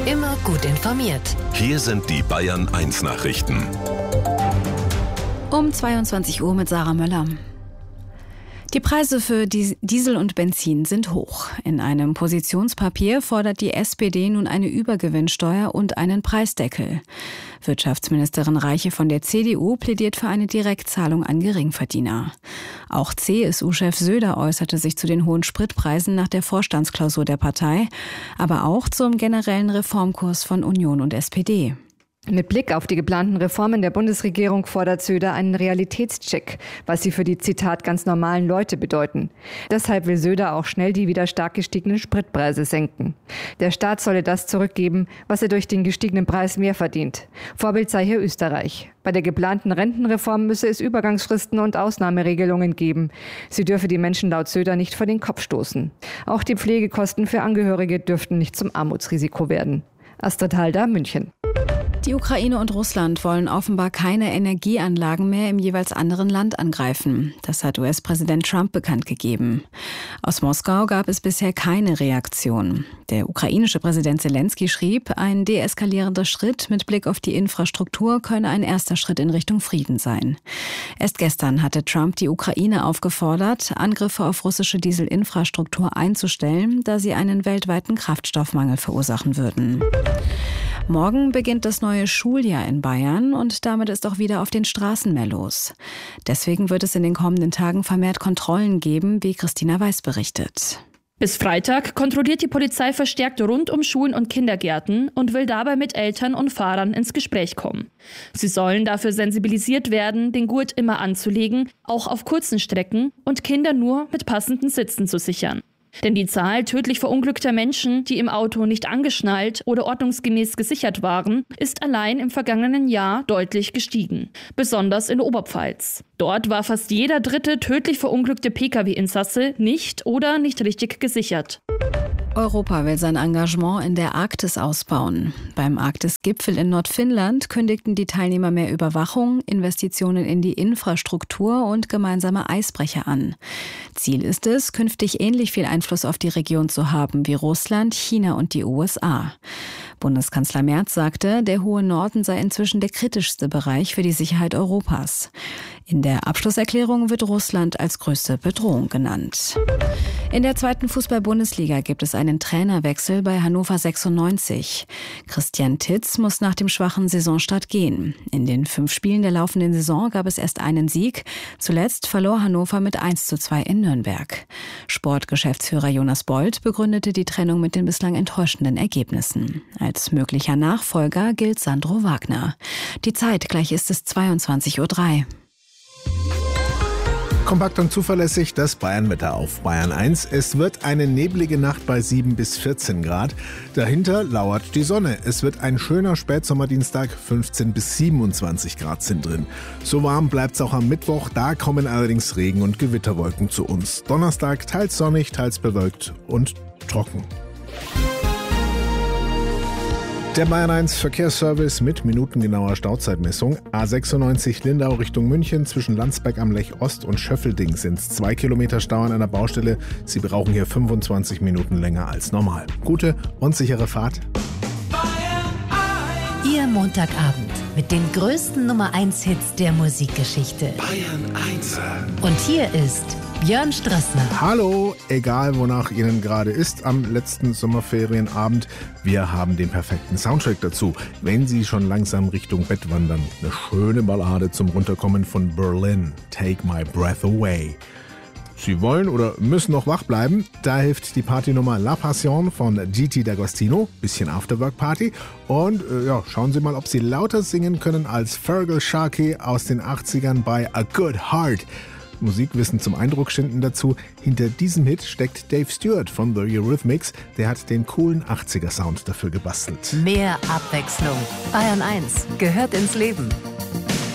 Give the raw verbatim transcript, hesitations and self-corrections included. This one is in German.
Immer gut informiert. Hier sind die Bayern eins Nachrichten. Um zweiundzwanzig Uhr mit Sarah Möller. Die Preise für Diesel und Benzin sind hoch. In einem Positionspapier fordert die S P D nun eine Übergewinnsteuer und einen Preisdeckel. Wirtschaftsministerin Reiche von der C D U plädiert für eine Direktzahlung an Geringverdiener. Auch C S U-Chef Söder äußerte sich zu den hohen Spritpreisen nach der Vorstandsklausur der Partei, aber auch zum generellen Reformkurs von Union und S P D. Mit Blick auf die geplanten Reformen der Bundesregierung fordert Söder einen Realitätscheck, was sie für die, Zitat, ganz normalen Leute bedeuten. Deshalb will Söder auch schnell die wieder stark gestiegenen Spritpreise senken. Der Staat solle das zurückgeben, was er durch den gestiegenen Preis mehr verdient. Vorbild sei hier Österreich. Bei der geplanten Rentenreform müsse es Übergangsfristen und Ausnahmeregelungen geben. Sie dürfe die Menschen laut Söder nicht vor den Kopf stoßen. Auch die Pflegekosten für Angehörige dürften nicht zum Armutsrisiko werden. Astrid Halder, München. Die Ukraine und Russland wollen offenbar keine Energieanlagen mehr im jeweils anderen Land angreifen. Das hat U S-Präsident Trump bekannt gegeben. Aus Moskau gab es bisher keine Reaktion. Der ukrainische Präsident Zelensky schrieb, ein deeskalierender Schritt mit Blick auf die Infrastruktur könne ein erster Schritt in Richtung Frieden sein. Erst gestern hatte Trump die Ukraine aufgefordert, Angriffe auf russische Dieselinfrastruktur einzustellen, da sie einen weltweiten Kraftstoffmangel verursachen würden. Morgen beginnt das neue Schuljahr in Bayern und damit ist auch wieder auf den Straßen mehr los. Deswegen wird es in den kommenden Tagen vermehrt Kontrollen geben, wie Christina Weiß berichtet. Bis Freitag kontrolliert die Polizei verstärkt rund um Schulen und Kindergärten und will dabei mit Eltern und Fahrern ins Gespräch kommen. Sie sollen dafür sensibilisiert werden, den Gurt immer anzulegen, auch auf kurzen Strecken und Kinder nur mit passenden Sitzen zu sichern. Denn die Zahl tödlich verunglückter Menschen, die im Auto nicht angeschnallt oder ordnungsgemäß gesichert waren, ist allein im vergangenen Jahr deutlich gestiegen. Besonders in Oberpfalz. Dort war fast jeder dritte tödlich verunglückte P K W-Insasse nicht oder nicht richtig gesichert. Europa will sein Engagement in der Arktis ausbauen. Beim Arktis-Gipfel in Nordfinnland kündigten die Teilnehmer mehr Überwachung, Investitionen in die Infrastruktur und gemeinsame Eisbrecher an. Ziel ist es, künftig ähnlich viel Einfluss auf die Region zu haben wie Russland, China und die U S A. Bundeskanzler Merz sagte, der hohe Norden sei inzwischen der kritischste Bereich für die Sicherheit Europas. In der Abschlusserklärung wird Russland als größte Bedrohung genannt. In der zweiten Fußball-Bundesliga gibt es einen Trainerwechsel bei Hannover sechsundneunzig. Christian Titz muss nach dem schwachen Saisonstart gehen. In den fünf Spielen der laufenden Saison gab es erst einen Sieg. Zuletzt verlor Hannover mit eins zu zwei in Nürnberg. Sportgeschäftsführer Jonas Bold begründete die Trennung mit den bislang enttäuschenden Ergebnissen. Als möglicher Nachfolger gilt Sandro Wagner. Die Zeit, gleich ist es zweiundzwanzig Uhr drei. Kompakt und zuverlässig das Bayern-Wetter auf Bayern eins. Es wird eine neblige Nacht bei sieben bis vierzehn Grad. Dahinter lauert die Sonne. Es wird ein schöner Spätsommerdienstag, fünfzehn bis siebenundzwanzig Grad sind drin. So warm bleibt es auch am Mittwoch, da kommen allerdings Regen- und Gewitterwolken zu uns. Donnerstag teils sonnig, teils bewölkt und trocken. Der Bayern eins Verkehrsservice mit minutengenauer Stauzeitmessung. A sechsundneunzig Lindau Richtung München zwischen Landsberg am Lech Ost und Schöffelding sind es zwei Kilometer Stau an einer Baustelle. Sie brauchen hier fünfundzwanzig Minuten länger als normal. Gute und sichere Fahrt. Ihr Montagabend mit den größten Nummer eins Hits der Musikgeschichte. Bayern eins. Und hier ist Björn Strössner. Hallo, egal wonach Ihnen gerade ist am letzten Sommerferienabend, wir haben den perfekten Soundtrack dazu. Wenn Sie schon langsam Richtung Bett wandern, eine schöne Ballade zum Runterkommen von Berlin, Take My Breath Away. Sie wollen oder müssen noch wach bleiben, da hilft die Partynummer La Passion von Gigi D'Agostino, bisschen Afterwork-Party. Und äh, ja, schauen Sie mal, ob Sie lauter singen können als Fergal Sharkey aus den achtzigern bei A Good Heart. Musikwissen zum Eindruck schinden dazu. Hinter diesem Hit steckt Dave Stewart von The Eurythmics. Der hat den coolen achtziger-Sound dafür gebastelt. Mehr Abwechslung. Bayern eins gehört ins Leben.